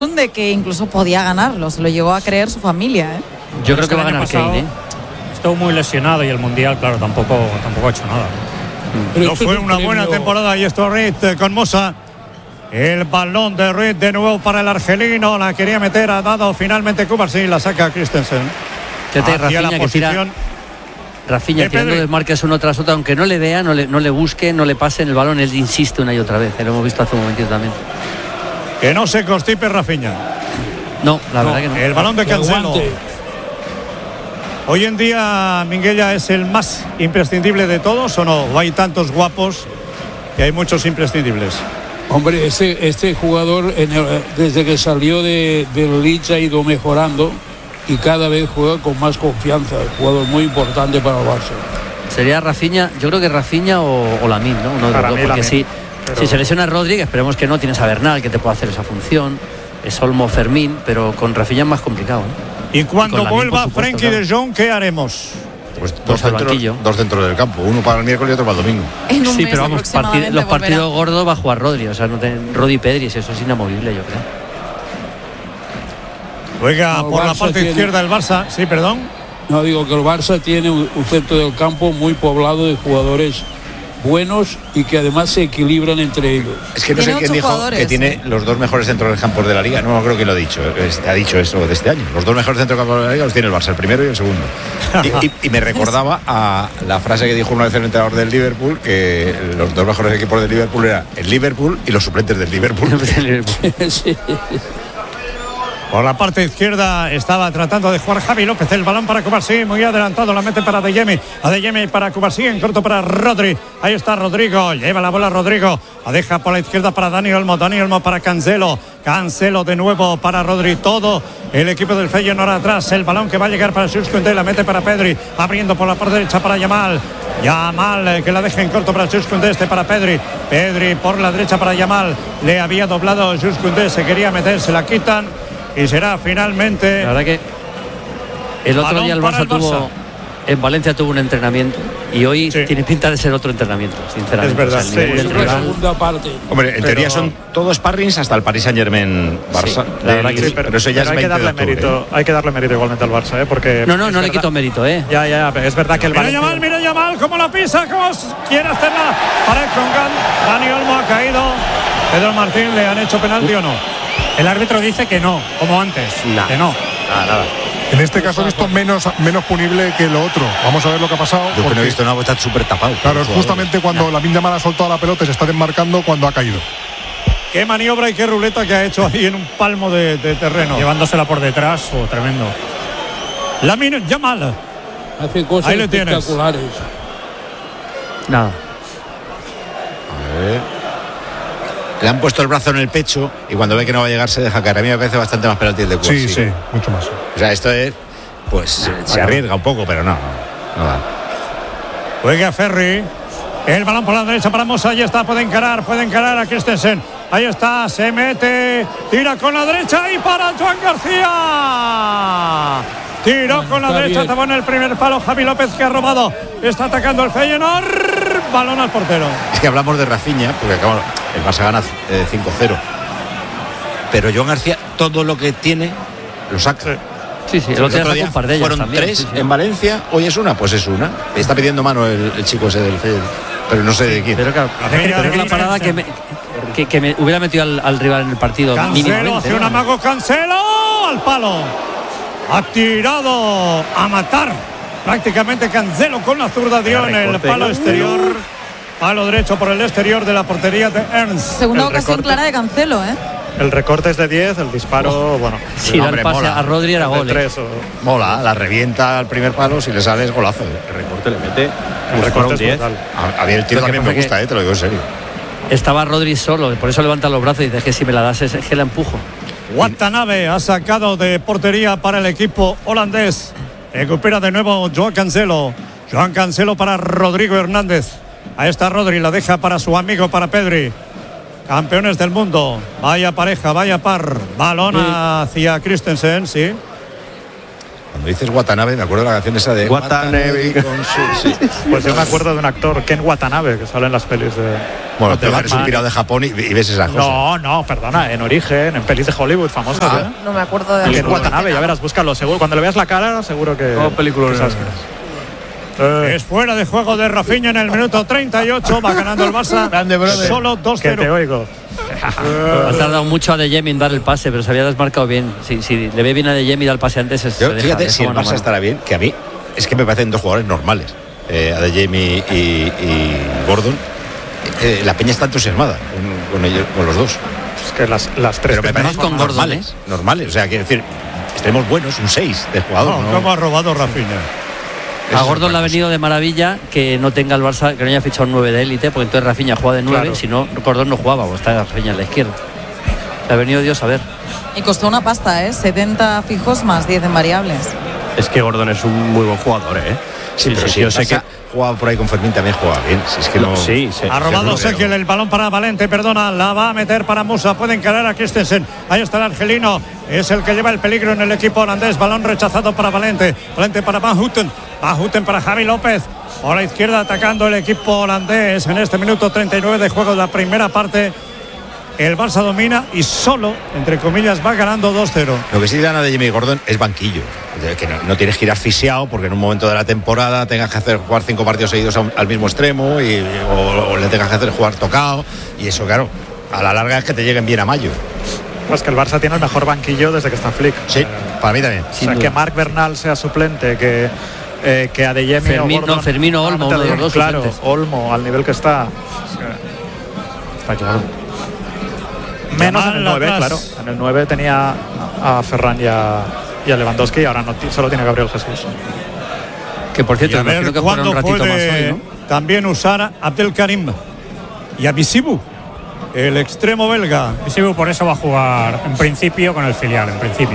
de que incluso podía ganarlo, se lo llegó a creer su familia, ¿eh? Yo creo que va a ganar Kane, ¿eh? Estuvo muy lesionado y el Mundial, claro, tampoco ha hecho nada. No fue una buena temporada y esto Reed con Mosa. El balón de Reed de nuevo para el argelino, la quería meter, ha dado finalmente Cubarsí, la saca Christensen. Rafinha que tira. Rafinha tirando desmarques uno tras otro, aunque no le vea, no le busque, no le pase en el balón, él insiste una y otra vez. Lo hemos visto hace un momentito también. Que no se constipe Rafinha. No, la verdad que no. El balón de Cancelo. Hoy en día Minguella es el más imprescindible de todos, ¿o no? ¿O hay tantos guapos que hay muchos imprescindibles? Hombre, este jugador desde que salió del Leeds ha ido mejorando y cada vez juega con más confianza. Un jugador muy importante para el Barça. Sería Rafinha, yo creo que Rafinha o Lamine, ¿no? Uno de los dos, porque si se lesiona Rodríguez, esperemos que no, tienes a Bernal que te puede hacer esa función, es Olmo, Fermín, pero con Rafinha es más complicado, ¿eh? Y cuando vuelva Frenkie de Jong, ¿qué haremos? Pues dos dentro del campo, uno para el miércoles y otro para el domingo. Sí, pero vamos, los partidos gordos va a jugar Rodri, o sea, Rodri y Pedri, eso es inamovible, yo creo. Juega por la parte izquierda del Barça, sí, perdón. No, digo que el Barça tiene un centro del campo muy poblado de jugadores buenos y que además se equilibran entre ellos. Es que no sé quién dijo que tiene los dos mejores centros del campo de la Liga. No creo que lo ha dicho. Ha dicho eso de este año. Los dos mejores centros del campo de la Liga los tiene el Barça, el primero y el segundo. y me recordaba a la frase que dijo una vez el entrenador del Liverpool, que los dos mejores equipos del Liverpool eran el Liverpool y los suplentes del Liverpool. Sí. Por la parte izquierda estaba tratando de jugar Javi López, el balón para Cubarsí, muy adelantado, la mete para De Jemi para Cubarsí, en corto para Rodri, ahí está Rodrigo, lleva la bola Rodrigo, la deja por la izquierda para Dani Olmo para Cancelo de nuevo para Rodri, todo el equipo del Feyenoord atrás, el balón que va a llegar para Jules Koundé, la mete para Pedri, abriendo por la parte derecha para Yamal que la deja en corto para Jules Koundé, para Pedri por la derecha para Yamal, le había doblado Jules Koundé, se quería meter, se la quitan. Y será finalmente. La verdad que el otro día el Barça en Valencia tuvo un entrenamiento y hoy tiene pinta de ser otro entrenamiento, sinceramente. Es verdad. O sea, la segunda parte. Hombre, en teoría son todos sparrings hasta el Paris Saint-Germain Barça. Sí, pero eso ya es 20 de octubre. Hay que darle mérito igualmente al Barça, porque no le quito mérito, Ya, pero es verdad que el Valencia. Mira Yamal cómo la pisa, cómo quiere hacerla. Pared con Dani Olmo ha caído. Pedro Martín, ¿le han hecho penalti o no? El árbitro dice que no, como antes. Que no. Nada. En este caso he visto menos punible que lo otro. Vamos a ver lo que ha pasado. Yo que no he visto nada, está súper tapado. Claro, es justamente cuando Lamine Yamal ha soltado la pelota y se está desmarcando cuando ha caído. Qué maniobra y qué ruleta que ha hecho ahí en un palmo de terreno. Llevándosela por detrás, tremendo. Lamine Yamal. Hace cosas ahí le espectaculares. Tienes. Nada. A ver. Le han puesto el brazo en el pecho y cuando ve que no va a llegar se deja caer. A mí me parece bastante más penalti el de Cubarsí. Sí, mucho más. O sea, esto es, pues se arriesga un poco, pero no. Juega Ferri. El balón por la derecha para Mosa. Ahí está, puede encarar a Christensen. Ahí está, se mete, tira con la derecha y para Joan García. Tiró con la derecha, estaba en el primer palo Javi López, que ha robado. Está atacando el Feyenoord. Balón al portero. Es que hablamos de Rafinha, porque acabamos, el Barça gana 5-0. Pero Joan García, todo lo que tiene, lo saca. Sí, el otro día un par de ellas fueron también, 3 sí. En Valencia, hoy es una, pues es una. Está pidiendo mano el chico ese del Feyenoord, pero no sé de quién. Pero claro, es la parada que me hubiera metido al rival en el partido. Cancelo hace un amago, Cancelo al palo. Ha tirado a matar prácticamente Cancelo con la zurda, dio en el palo exterior. Palo derecho por el exterior de la portería de Ernst. Segunda ocasión clara de Cancelo, El recorte es de 10, el disparo, bueno. Si da el pase a Rodri era gol. Mola, la revienta al primer palo, si le sale es golazo. El recorte le mete. El recorte es 10. A mí el tiro también me gusta, te lo digo en serio. Estaba Rodri solo, por eso levanta los brazos y dice que si me la das es que la empujo. Watanabe ha sacado de portería para el equipo holandés. Recupera de nuevo Joan Cancelo para Rodrigo Hernández. Ahí está Rodri, la deja para su amigo, para Pedri. Campeones del mundo. Vaya pareja, vaya par. Balón hacia Christensen, sí. Cuando dices Watanabe, me acuerdo de la canción esa de Watanabe. Sí. Pues yo me acuerdo de un actor, Ken Watanabe, que sale en las pelis de... Bueno, te eres un pirado de Japón y ves esas cosas. No, perdona, en Origen, en pelis de Hollywood famosas. No me acuerdo de... Ken Watanabe, ya verás, búscalo, seguro. Cuando le veas la cara, seguro que... película. Es fuera de juego de Rafinha en el minuto 38. Va ganando el Barça. Grande, brother. Solo 2-0. Que te oigo. Ha tardado mucho a De Jemi en dar el pase, pero se había desmarcado bien. Si le ve bien a De Jemi dar el pase antes, fíjate, si el Barça estará bien, que a mí es que me parecen dos jugadores normales. A De Jemi y Gordon. La peña está entusiasmada con los dos. Es que las tres... Pero me parecen con Gordon, normales. O sea, quiero decir, estemos buenos, un 6 de jugador. ¿no? ¿Cómo ha robado Rafinha? A Gordon le ha venido de maravilla que no tenga el Barça, que no haya fichado un 9 de élite, porque entonces Rafinha juega de 9, claro. Si no, Gordon no jugaba, o está Rafinha en la izquierda. Le ha venido Dios a ver. Y costó una pasta, 70 fijos más 10 en variables. Es que Gordon es un muy buen jugador, Sí, pero yo sé que jugaba por ahí con Fermín, también jugaba bien. Si es que no... Sí. Ha robado Ezequiel el balón para Valente, la va a meter para Musa. Puede encarar a Christensen. Ahí está el argelino. Es el que lleva el peligro en el equipo holandés. Balón rechazado para Valente. Valente para Van Houten. Van Houten para Javi López. Por la izquierda atacando el equipo holandés en este minuto 39 de juego de la primera parte. El Barça domina y solo, entre comillas, va ganando 2-0. Lo que sí gana de Jimmy Gordon es banquillo. Que no tienes que ir asfixiado porque en un momento de la temporada tengas que jugar 5 partidos seguidos al mismo extremo o le tengas que hacer jugar tocado. Y eso, claro, a la larga es que te lleguen bien a mayo. Pues que el Barça tiene el mejor banquillo desde que está Flick. Sí, para mí también. O sea, que Marc Bernal sea suplente, que a De Jemi Fermín o Olmo, uno de los dos. Claro, Olmo, al nivel que está. Está claro. Menos en el 9, claro. En el 9 tenía a Ferran y a Lewandowski y ahora solo tiene a Gabriel Jesús. Que por cierto, a ver que cuándo un ratito puede más hoy, ¿no? También usar a Abdelkarim y a Bisibu, el extremo belga. Bisibu por eso va a jugar en principio con el filial, en principio.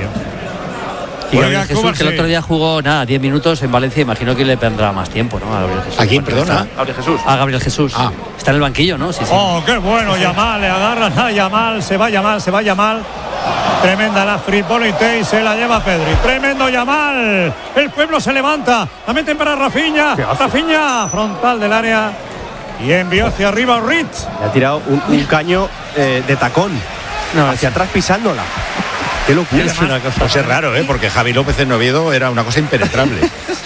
Y Gabriel Jesús, que el otro día jugó 10 minutos en Valencia, imagino que le tendrá más tiempo, ¿no? A Gabriel Jesús. ¿A quién, perdona? A Gabriel Jesús. Está en el banquillo, ¿no? Sí. Oh, qué bueno, Yamal, le agarran a Yamal, se va Yamal. Tremenda la frivolité y se la lleva Pedri. Tremendo Yamal. El pueblo se levanta. La meten para Rafinha. Rafinha, frontal del área. Y envió hacia arriba Ritz. Le ha tirado un caño de tacón. Hacia atrás pisándola. Qué locura. Es una cosa. Pues es raro, porque Javi López en Oviedo era una cosa impenetrable.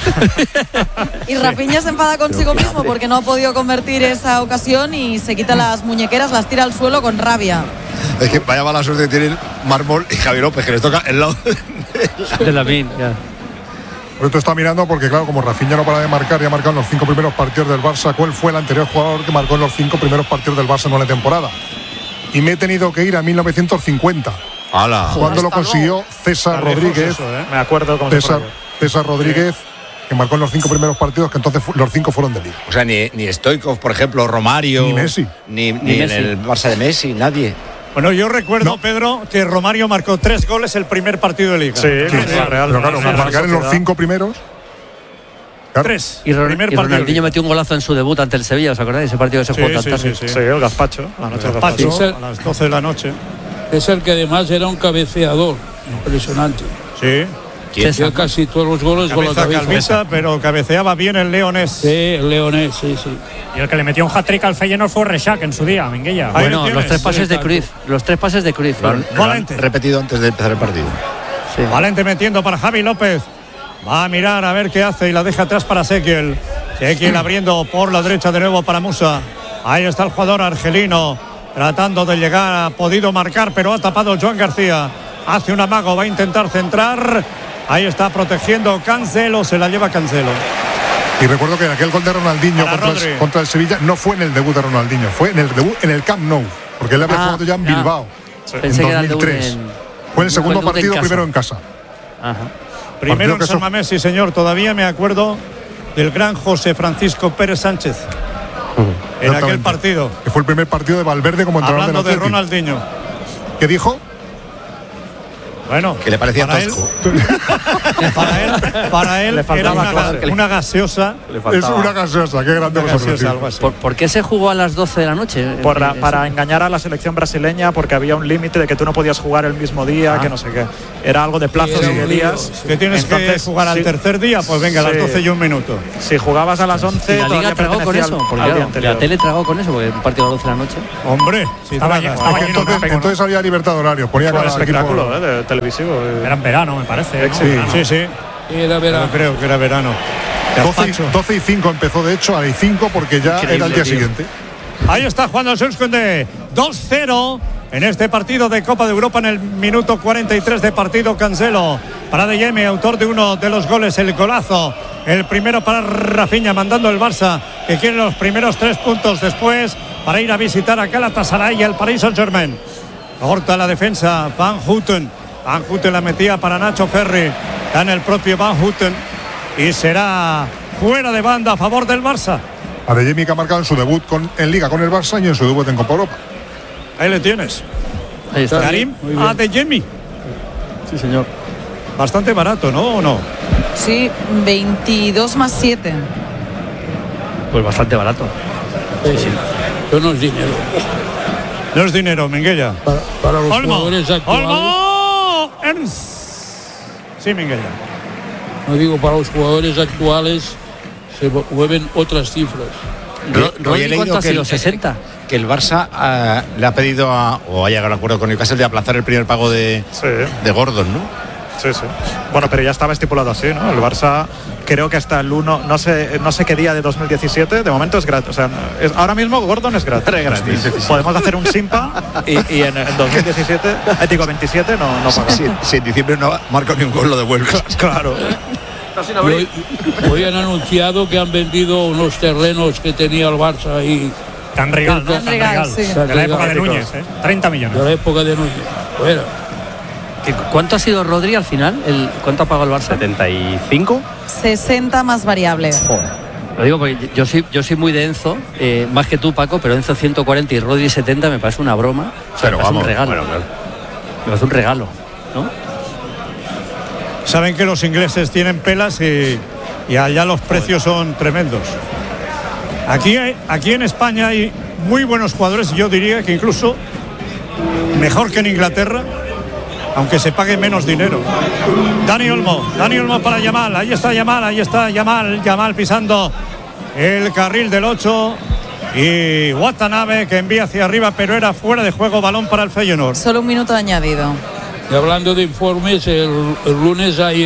Y Rafinha se enfada consigo mismo porque no ha podido convertir esa ocasión y se quita las muñequeras, las tira al suelo con rabia. Es que vaya mala suerte que tienen Mármol y Javi López, que les toca el lado de Lamine. Pero esto está mirando porque, claro, como Rafinha no para de marcar y ha marcado en los 5 primeros partidos del Barça, ¿cuál fue el anterior jugador que marcó en los 5 primeros partidos del Barça en una temporada? Y me he tenido que ir a 1950. ¡Hala! Cuando lo consiguió César Rodríguez. Me acuerdo cómo César Rodríguez, que marcó en los 5 primeros partidos, que entonces los 5 fueron de Liga. O sea, ni Stoichkov, por ejemplo, Romario. Ni Messi. Ni Messi. En el Barça de Messi, nadie. Bueno, yo recuerdo, Pedro, que Romario marcó 3 goles el primer partido de Liga. Sí, Real. Pero claro, marcar en los 5 primeros. Claro. 3. Y Ronaldinho metió un golazo en su debut ante el Sevilla, ¿os acordáis? Ese partido que se jugó tan tarde. Sí, el gazpacho, la noche del gazpacho. A las 12 de la noche. Es el que además era un cabeceador impresionante. Sí. Hacía casi todos los goles con la cabeza. Calvisa, pero cabeceaba bien el leonés. Sí, el leonés, sí. Y el que le metió un hat-trick al Feyenoord fue Rexach en su día, Minguella. Bueno, los 3 pases de Cruyff. Los 3 pases de Cruyff. Valente. Repetido antes de empezar el partido. Sí. Valente metiendo para Javi López. Va a mirar a ver qué hace y la deja atrás para Ezequiel. Ezequiel abriendo por la derecha de nuevo para Musa. Ahí está el jugador argelino tratando de llegar, ha podido marcar, pero ha tapado Joan García. Hace un amago, va a intentar centrar. Ahí está protegiendo Cancelo, se la lleva Cancelo. Y recuerdo que aquel gol de Ronaldinho contra el Sevilla no fue en el debut de Ronaldinho, fue en el debut en el Camp Nou, porque él había jugado ya en Bilbao en 2003. Fue el segundo partido, primero en casa. Primero en San Mamés, sí señor. Todavía me acuerdo del gran José Francisco Pérez Sánchez. En aquel partido. Que fue el primer partido de Valverde como entrenador del Atlético. Hablando de Ronaldinho. ¿Qué dijo? Bueno, que le parecía tosco. Para él era una gaseosa. Es una gaseosa, qué grande gaseosa, algo así. ¿Por qué se jugó a las 12 de la noche? Para engañar a la selección brasileña, porque había un límite de que tú no podías jugar el mismo día, que no sé qué. Era algo de plazos y de días. ¿Que tienes que jugar al tercer día? Pues venga, a las 12 y un minuto. Si jugabas a las 11, la Liga tragó con eso. Porque la tele tragó con eso, porque un partido a las 12 de la noche. Hombre, entonces había libertad de horario. Ponía cada espectáculo de televisivo. Era en verano, me parece. Sí. Era verano. Creo que era verano. 12 y 5 empezó, de hecho, a las 5 porque ya era el día siguiente. Ahí está jugando Seuskende, 2-0 en este partido de Copa de Europa en el minuto 43 de partido. Cancelo para Adeyemi, autor de uno de los goles, el golazo. El primero para Rafinha, mandando el Barça, que quiere los primeros 3 puntos después para ir a visitar a Galatasaray y al Paris Saint-Germain. Corta la defensa Van Houten. Van Houten la metía para Nacho Ferri. Está en el propio Van Houten y será fuera de banda a favor del Barça. Adeyemi, que ha marcado en su debut en Liga con el Barça y en su debut en Copa Europa. Ahí le tienes. Ahí está. Karim Adeyemi. Sí, señor. Bastante barato, ¿no? ¿O no? Sí, 22 más 7. Pues bastante barato. Sí. Pero no es dinero. No es dinero, Minguella. Para los jugadores actuales. ¡Olmo! Ernst. Sí, Minguella. No digo, para los jugadores actuales se mueven otras cifras. Rodri, ¿cuánto ha sido? ¿60? Que el Barça le ha pedido o ha llegado a un acuerdo con Newcastle de aplazar el primer pago de Gordon, ¿no? Sí. Bueno, pero ya estaba estipulado así, ¿no? El Barça, creo que hasta el 1, no sé qué día de 2017, de momento es gratis. O sea, ahora mismo Gordon es gratis. Podemos hacer un Simpa y en 2017, digo 27, no pagamos. Si en diciembre no marca ni un gol, lo devuelves. Claro. Hoy han anunciado que han vendido unos terrenos que tenía el Barça ahí. Tan Regal, ¿no? Tan Regal, sí. De la época de Núñez, 30 millones. De la época de Núñez. Bueno. ¿Cuánto ha sido Rodri al final? ¿Cuánto ha pagado el Barça? 75. 60 más variable. Lo digo porque yo soy muy de Enzo, más que tú, Paco, pero Enzo 140 y Rodri 70 me parece una broma. Pero vamos, un regalo. Bueno. Me parece un regalo, ¿no? Saben que los ingleses tienen pelas y allá los precios son tremendos. Aquí en España hay muy buenos jugadores, y yo diría que incluso mejor que en Inglaterra, aunque se pague menos dinero. Dani Olmo para Yamal, ahí está Yamal pisando el carril del 8 y Watanabe que envía hacia arriba, pero era fuera de juego, balón para el Feyenoord. Solo un minuto añadido. Y hablando de informes, el lunes hay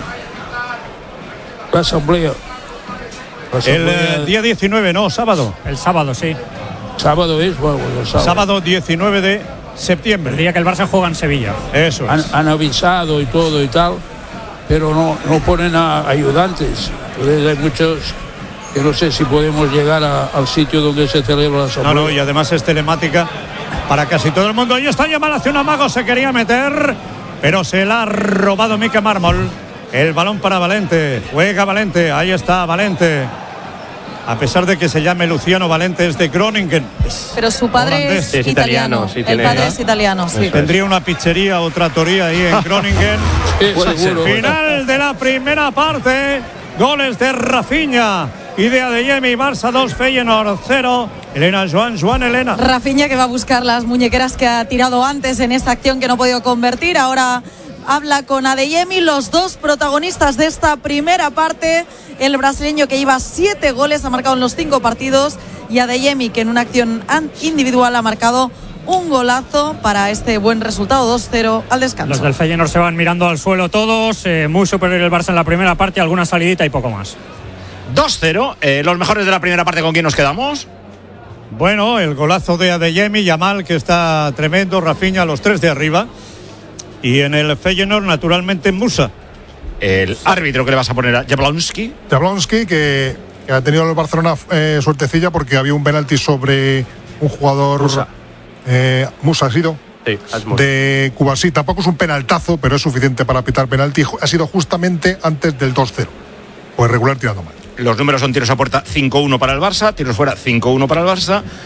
la asamblea. El día 19, no, sábado. El sábado, sí. Sábado es, bueno, sábado 19 de septiembre. El día que el Barça juega en Sevilla. Eso es. Han avisado y todo y tal, pero no ponen a ayudantes. Entonces hay muchos que no sé si podemos llegar al sitio donde se celebra la asamblea. No, y además es telemática para casi todo el mundo. Ahí está Yamal, hace un amago, se quería meter, pero se la ha robado Mikel Mármol. El balón para Valente, juega Valente, ahí está Valente. A pesar de que se llame Luciano Valente, es de Groningen. Pero su padre es italiano. Sí, el padre es italiano, sí. Tendría una pizzería o trattoria ahí en Groningen. Seguro. Final de la primera parte. Goles de Rafinha y de Adeyemi. Barça 2, Feyenoord 0. Joan Elena. Rafinha, que va a buscar las muñequeras que ha tirado antes en esta acción que no ha podido convertir. Ahora habla con Adeyemi, los dos protagonistas de esta primera parte. El brasileño que lleva 7 goles, ha marcado en los 5 partidos, y Adeyemi, que en una acción individual ha marcado un golazo para este buen resultado, 2-0 al descanso. Los del Feyenoord se van mirando al suelo todos, muy superior el Barça en la primera parte, alguna salidita y poco más. 2-0, los mejores de la primera parte, ¿con quién nos quedamos? Bueno, el golazo de Adeyemi, Yamal, que está tremendo, Rafinha, los 3 de arriba, y en el Feyenoord, naturalmente, Musa. El árbitro que le vas a poner a Jablonski. Jablonski, que ha tenido el Barcelona suertecilla porque había un penalti sobre un jugador. Musa ha sido. Sí, de Cubasí. Tampoco es un penaltazo, pero es suficiente para pitar penalti. Ha sido justamente antes del 2-0. Pues regular tirando mal. Los números son tiros a puerta 5-1 para el Barça, tiros fuera 5-1 para el Barça.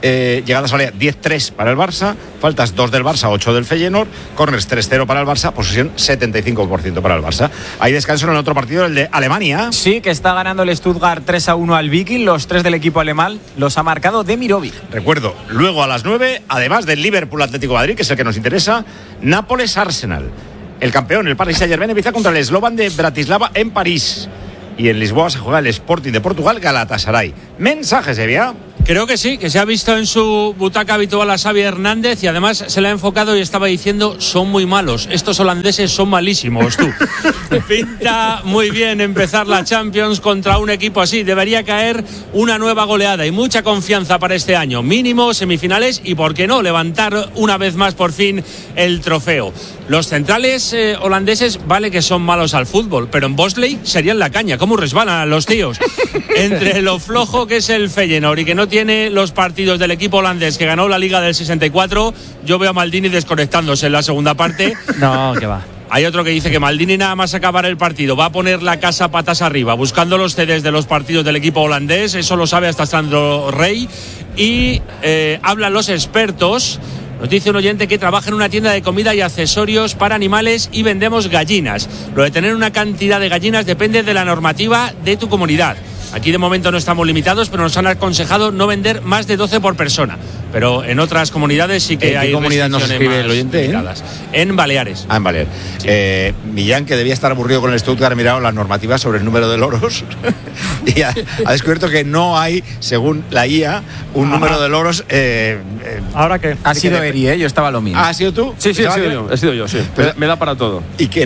llegadas al área 10-3 para el Barça, faltas 2 del Barça, 8 del Feyenoord, corners 3-0 para el Barça, posesión 75% para el Barça. Hay descanso en el otro partido, el de Alemania. Sí, que está ganando el Stuttgart 3-1 al Viking. Los 3 del equipo alemán los ha marcado Demirovic. Recuerdo, luego a las 9, además del Liverpool Atlético de Madrid, que es el que nos interesa, Nápoles-Arsenal. El campeón, el Paris Saint-Germain, empieza contra el Slovan de Bratislava en París. Y en Lisboa se juega el Sporting de Portugal, Galatasaray. Mensajes, Evia. Creo que sí, que se ha visto en su butaca habitual a Xavi Hernández y además se le ha enfocado y estaba diciendo: son muy malos, estos holandeses son malísimos, tú. Pinta muy bien empezar la Champions contra un equipo así. Debería caer una nueva goleada y mucha confianza para este año. Mínimo semifinales y, ¿por qué no?, levantar una vez más por fin el trofeo. Los centrales holandeses vale que son malos al fútbol, pero en Bosley serían la caña. ¿Cómo resbalan los tíos? Entre lo flojo que es el Feyenoord y que no tiene los partidos del equipo holandés que ganó la Liga del 64, yo veo a Maldini desconectándose en la segunda parte. No, que va. Hay otro que dice que Maldini, nada más acabar el partido, va a poner la casa patas arriba, buscando los CDs de los partidos del equipo holandés. Eso lo sabe hasta Sandro Rey. Y hablan los expertos. Nos dice un oyente que trabaja en una tienda de comida y accesorios para animales y vendemos gallinas. Lo de tener una cantidad de gallinas depende de la normativa de tu comunidad. Aquí de momento no estamos limitados, pero nos han aconsejado no vender más de 12 por persona. Pero en otras comunidades sí que hay. ¿En qué comunidad nos escribe el oyente? En Baleares. En Baleares. Sí. Millán, que debía estar aburrido con el Stuttgart, ha mirado las normativas sobre el número de loros y ha descubierto que no hay, según la IA, un número de loros. ¿Ahora qué? Ha sido Eri, yo estaba lo mismo. ¿Ha sido tú? Sí, he sido yo, sí. Pero me da para todo. Y que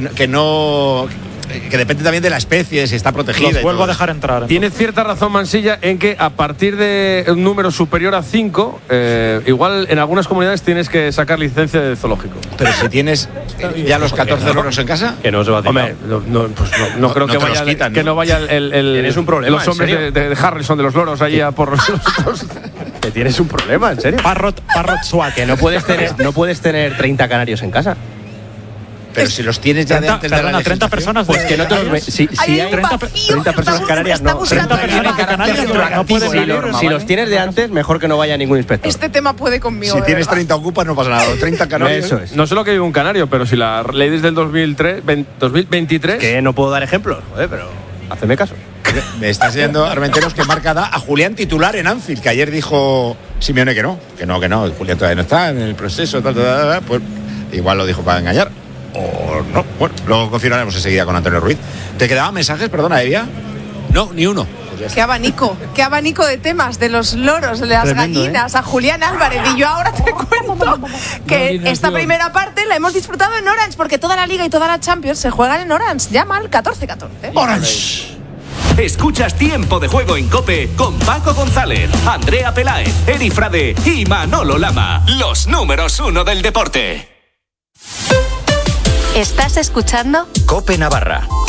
depende también de la especie, si está protegida. Los vuelvo a dejar entrar. Entonces. Tiene cierta razón Mansilla en que a partir de un número superior a 5, igual en algunas comunidades tienes que sacar licencia de zoológico. Pero si tienes ya los 14 loros en casa. Que no se va a decir. Hombre, no creo que vaya quitan, que no vaya tienes un problema, los hombres de Harrison de los loros allí a por los otros. Que tienes un problema, en serio. Parrot SWAT. Que no puedes tener 30 canarios en casa. Pero si los tienes ya de antes de la 30 personas, pues que no te los si hay 30 personas canarias, no. 30 personas canarias no pueden salir. Si los tienes de antes, mejor que no vaya ningún inspector. Este tema puede conmigo. Si tienes 30 ocupas, no pasa nada. 30 canarios. Eso es. No sé lo que vive un canario, pero si la ley desde el 2023. Que no puedo dar ejemplos, pero hacedme caso. Me está enseñando Armenteros que marca da a Julián titular en Anfield, que ayer dijo Simeone que no. Julián todavía no está en el proceso, pues igual lo dijo para engañar. O no, bueno, lo confirmaremos enseguida con Antonio Ruiz. ¿Te quedaban mensajes, perdona, Evia? No, ni uno. Pues qué abanico de temas, de los loros, de las gallinas, a Julián Álvarez. Y yo ahora te cuento que esta primera parte la hemos disfrutado en Orange, porque toda la Liga y toda la Champions se juegan en Orange. Llama al 1414. Orange. Escuchas Tiempo de Juego en COPE con Paco González, Andrea Peláez, Eri Frade y Manolo Lama. Los números 1 del deporte. ¿Estás escuchando? COPE Navarra.